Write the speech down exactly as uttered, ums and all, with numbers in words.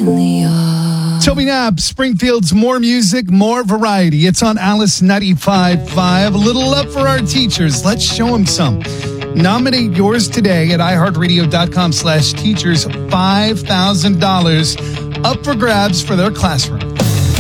in the yard. Toby Knapp, Springfield's more music, more variety. It's on Alice ninety-five point five. A little love for our teachers. Let's show them some. Nominate yours today at iHeartRadio.com slash teachers. five thousand dollars up for grabs for their classroom.